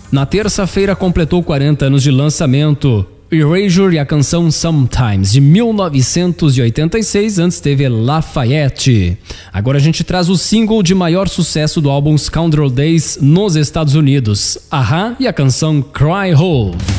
Na terça-feira completou 40 anos de lançamento. Erasure e a canção Sometimes, de 1986, antes teve Lafayette. Agora a gente traz o single de maior sucesso do álbum Scoundrel Days nos Estados Unidos, A-ha e a canção Cry Wolf.